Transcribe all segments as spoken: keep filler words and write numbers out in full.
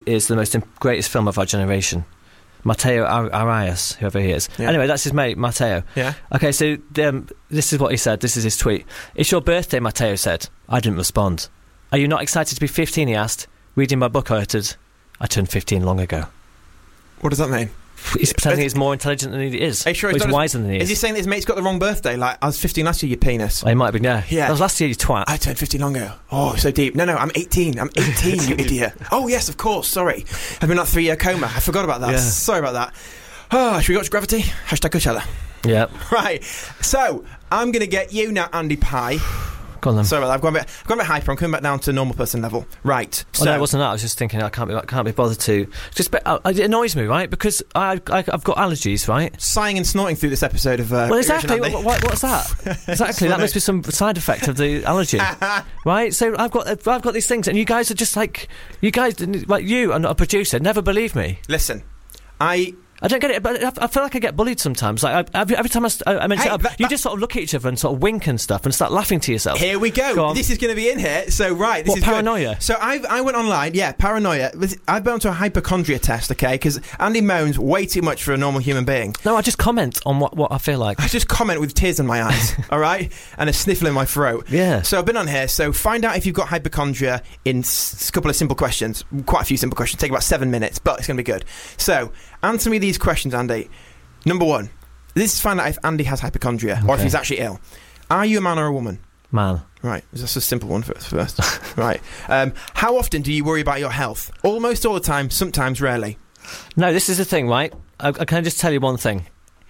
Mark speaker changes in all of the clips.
Speaker 1: is the most imp- greatest film of our generation. Mateo Ar- Arias, whoever he is.
Speaker 2: Yeah.
Speaker 1: Anyway, that's his mate, Mateo.
Speaker 2: Yeah.
Speaker 1: Okay, so um, this is what he said. This is his tweet. "It's your birthday," Mateo said. I didn't respond. "Are you not excited to be fifteen, he asked. "Reading my book," I uttered. "I turned fifteen long ago."
Speaker 2: What does that mean?
Speaker 1: He's pretending he's more intelligent than he is.
Speaker 2: Are you sure
Speaker 1: Or
Speaker 2: he's
Speaker 1: he's
Speaker 2: not-
Speaker 1: wiser than he is.
Speaker 2: Is he saying that his mate's got the wrong birthday? Like, I was fifteen last year, you penis.
Speaker 1: Oh, he might have been, yeah.
Speaker 2: Yeah.
Speaker 1: That was last year, you twat.
Speaker 2: I turned fifteen long ago. Oh, so deep. No, no, I'm eighteen. I'm eighteen, you idiot. Oh, yes, of course, sorry. I've been in that three-year coma. I forgot about that.
Speaker 1: Yeah.
Speaker 2: Sorry about that. Oh, should we watch Gravity? Hashtag Coachella.
Speaker 1: Yeah.
Speaker 2: Right. So, I'm going to get you now, Andy Pye.
Speaker 1: Go on then.
Speaker 2: Sorry about that. I've gone a bit, I've gone a bit hyper. I'm coming back down to normal person level. Right.
Speaker 1: Oh,
Speaker 2: So,
Speaker 1: no, it wasn't that. I was just thinking I can't be, I can't be bothered to. Just, but, uh, it annoys me, right? Because I, I, I've got allergies, right?
Speaker 2: sighing and snorting through this episode of... Uh,
Speaker 1: Well, exactly.
Speaker 2: Irritation Andy.
Speaker 1: What, what's that? Exactly. That
Speaker 2: funny.
Speaker 1: must be some side effect of the allergy, right? So I've got, I've got these things, and you guys are just like, you guys, like you, and a producer, never believe me.
Speaker 2: Listen, I...
Speaker 1: I don't get it, but I I feel like I get bullied sometimes. Like I, every, every time I, st- I mention
Speaker 2: Hey,
Speaker 1: it up,
Speaker 2: that-
Speaker 1: you
Speaker 2: that-
Speaker 1: just sort of look at each other and sort of wink and stuff, and start laughing to yourself.
Speaker 2: Here we go.
Speaker 1: Go on.
Speaker 2: This is going to be in here. So, right. This
Speaker 1: What,
Speaker 2: is good.
Speaker 1: paranoia?
Speaker 2: So, I I went online. Yeah, paranoia. I've been onto a hypochondria test, okay? Because Andy moans way too much for a normal human being.
Speaker 1: No, I just comment on what, what I feel like.
Speaker 2: I just comment with tears in my eyes, all right? And a sniffle in my throat.
Speaker 1: Yeah.
Speaker 2: So, I've been on here. So, find out if you've got hypochondria in s- a couple of simple questions. Quite a few simple questions. Take about seven minutes, but it's going to be good. So, answer me these questions, Andy. Number one. This is to find out if Andy has hypochondria or if
Speaker 1: Okay.
Speaker 2: he's actually ill. Are you a man or a woman?
Speaker 1: Man.
Speaker 2: Right, that's a simple one first. first. Right. Um, how often do you worry about your health? Almost all the time, sometimes rarely.
Speaker 1: No, this is the thing, right? I, I can just tell you one thing.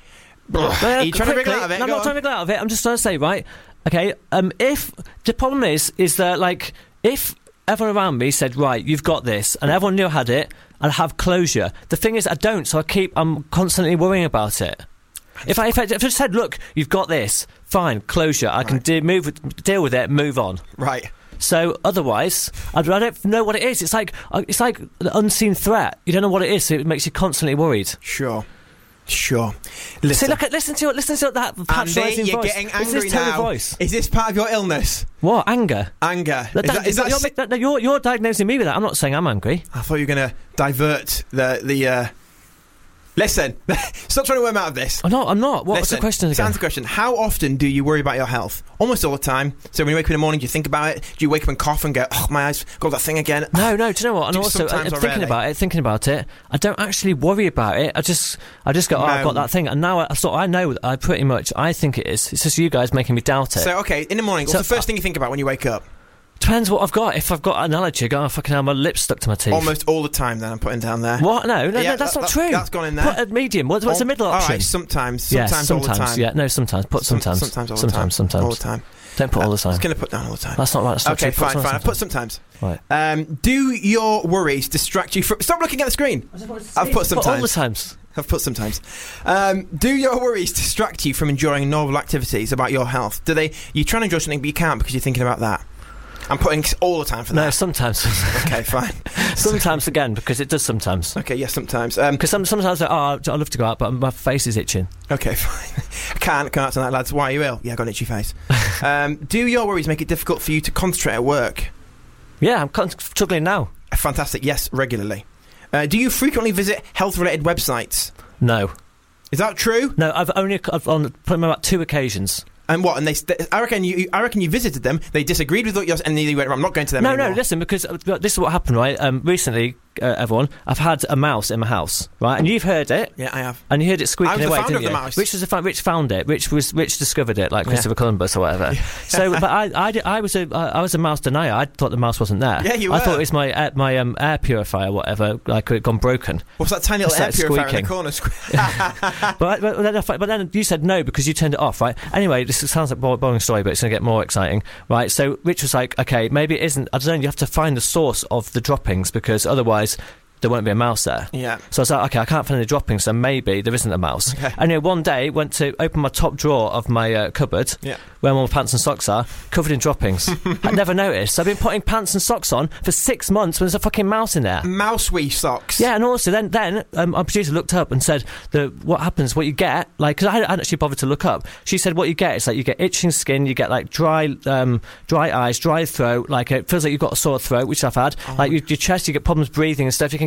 Speaker 2: Are you trying to wriggle
Speaker 1: quickly-
Speaker 2: out of it?
Speaker 1: No, I'm
Speaker 2: Go
Speaker 1: not
Speaker 2: on.
Speaker 1: trying to wriggle out of it. I'm just trying to say, right? Okay, um, if the problem is, is that like if everyone around me said, right, you've got this, and everyone knew I had it, I'd have closure. The thing is, I don't, so I keep, I'm constantly worrying about it. If I, if I, if I just said, look, you've got this, fine, closure, I can
Speaker 2: Right.
Speaker 1: de- move with, deal with it, move on.
Speaker 2: Right.
Speaker 1: So otherwise, I, I don't know what it is. It's like uh, it's like an unseen threat. You don't know what it is, so it makes you constantly worried.
Speaker 2: Sure. Sure. Listen.
Speaker 1: See, look at listen to it. Listen to that
Speaker 2: Andy,
Speaker 1: patronising
Speaker 2: you're
Speaker 1: voice.
Speaker 2: getting
Speaker 1: Listen to
Speaker 2: angry
Speaker 1: his tone of
Speaker 2: now.
Speaker 1: voice.
Speaker 2: Is this part of your illness?
Speaker 1: What anger?
Speaker 2: Anger.
Speaker 1: That-
Speaker 2: Is
Speaker 1: that-
Speaker 2: that, is that
Speaker 1: you're,
Speaker 2: si-
Speaker 1: that- you're you're diagnosing me with that. I'm not saying I'm angry.
Speaker 2: I thought you were going to divert the... the uh... Listen. Stop trying to worm out of this.
Speaker 1: I'm not. I'm not. What was
Speaker 2: Listen,
Speaker 1: the question
Speaker 2: to
Speaker 1: again?
Speaker 2: answer the question, how often do you worry about your health? Almost all the time. So when you wake up in the morning, do you think about it? Do you wake up and cough and go, oh, my eyes got that thing again?
Speaker 1: No, no. Do you know what? And
Speaker 2: Do
Speaker 1: also, uh,
Speaker 2: sometimes or
Speaker 1: thinking
Speaker 2: rarely?
Speaker 1: about it, thinking about it, I don't actually worry about it. I just, I just go, oh, I've got
Speaker 2: No.
Speaker 1: that thing, and now I, I sort, I know. I pretty much, I think it is. It's just you guys making me doubt it.
Speaker 2: So, okay, in the morning, what's
Speaker 1: So,
Speaker 2: the first
Speaker 1: uh,
Speaker 2: thing you think about when you wake up?
Speaker 1: Depends what I've got. If I've got an allergy, I go, oh, fucking hell, my lips stuck to my teeth.
Speaker 2: Almost all the time, then, I'm putting down there.
Speaker 1: What? No, no,
Speaker 2: Yeah,
Speaker 1: no that's
Speaker 2: that-
Speaker 1: not
Speaker 2: that-
Speaker 1: true.
Speaker 2: that's gone in there.
Speaker 1: Put a medium. What, what's the middle
Speaker 2: All
Speaker 1: option?
Speaker 2: right, sometimes.
Speaker 1: Yes,
Speaker 2: Sometimes, all the
Speaker 1: sometimes.
Speaker 2: time.
Speaker 1: Yeah, no, sometimes. Put
Speaker 2: Some-
Speaker 1: sometimes.
Speaker 2: sometimes, all the
Speaker 1: sometimes,
Speaker 2: time.
Speaker 1: sometimes.
Speaker 2: All the time.
Speaker 1: Don't put all the
Speaker 2: I was
Speaker 1: time.
Speaker 2: going to put down all the time.
Speaker 1: That's not right. That's not
Speaker 2: Okay,
Speaker 1: true. Put
Speaker 2: fine, fine. I
Speaker 1: sometimes.
Speaker 2: put sometimes.
Speaker 1: Right.
Speaker 2: Um, do your worries distract you from... Stop looking at the screen. I've put sometimes.
Speaker 1: Put all the times.
Speaker 2: I've put sometimes. Um, do your worries distract you from enjoying novel activities about your health? Do they... You're trying to enjoy something, but you can't because you're thinking about that. I'm putting all the time for
Speaker 1: No,
Speaker 2: that.
Speaker 1: sometimes.
Speaker 2: Okay, fine.
Speaker 1: Sometimes again, because it does sometimes.
Speaker 2: Okay, yes, sometimes. Um,
Speaker 1: Because some, sometimes, like, oh, I'd love to go out, but my face is itching.
Speaker 2: okay, fine. I can't, can't tonight, lads. Why are you ill? Yeah, I got an itchy face. um, do your worries make it difficult for you to concentrate at work?
Speaker 1: Yeah, I'm con- struggling now.
Speaker 2: Fantastic, yes, regularly. Uh, do you frequently visit health-related websites?
Speaker 1: No.
Speaker 2: Is that true?
Speaker 1: No, I've only I've on put them about two occasions.
Speaker 2: And what? And they, st- I reckon you, I reckon you visited them. They disagreed with what yours, and you went, I'm not going to them
Speaker 1: No,
Speaker 2: anymore.
Speaker 1: no, listen, because uh, this is what happened, right? Um, recently, uh, everyone, I've had a mouse in my house, right? And you've heard it.
Speaker 2: Yeah, I have.
Speaker 1: And you heard it squeaking
Speaker 2: I was the
Speaker 1: away,
Speaker 2: founder
Speaker 1: didn't
Speaker 2: of the
Speaker 1: you?
Speaker 2: mouse.
Speaker 1: Rich was the fa- Rich found it. Rich was Rich discovered it, like
Speaker 2: Yeah.
Speaker 1: Christopher Columbus or whatever. So, but I, I, did- I was a, I I was a mouse denier. I thought the mouse wasn't there.
Speaker 2: Yeah, you
Speaker 1: I
Speaker 2: were.
Speaker 1: thought it was my air, my um, air purifier, or whatever, like it had gone broken.
Speaker 2: What's that tiny little air
Speaker 1: It's like
Speaker 2: purifier in the
Speaker 1: squeaking.
Speaker 2: corner? Sque-
Speaker 1: But, but, then, I fi- but then you said no because you turned it off, right? Anyway, this sounds like a bo- boring story, but it's going to get more exciting, right? So Rich was like, okay, maybe it isn't. I don't know. You have to find the source of the droppings because otherwise there won't be a mouse there.
Speaker 2: yeah.
Speaker 1: So I was like, okay, I can't find any droppings, so maybe there isn't a mouse.
Speaker 2: Okay.
Speaker 1: Anyway, one day, went to open my top drawer of my uh, cupboard,
Speaker 2: Yeah.
Speaker 1: where all my pants and socks are, covered in droppings. I'd never noticed. So I've been putting pants and socks on for six months when there's a fucking mouse in there.
Speaker 2: Mouse wee socks.
Speaker 1: Yeah, and also then, then um, our producer looked up and said the what happens, what you get, like, because I hadn't actually bothered to look up. She said what you get is like you get itching skin, you get like dry, um, dry eyes, dry throat, like it feels like you've got a sore throat, which I've had.
Speaker 2: Oh.
Speaker 1: Like your, your chest, you get problems breathing and stuff. You can